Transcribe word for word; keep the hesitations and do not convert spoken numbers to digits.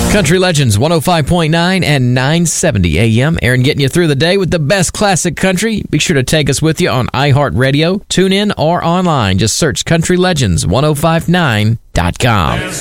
Country Legends one oh five point nine and nine seventy A M. Aaron getting you through the day with the best classic country. Be sure to take us with you on iHeartRadio, tune in, or online. Just search Country Legends ten fifty-nine dot com.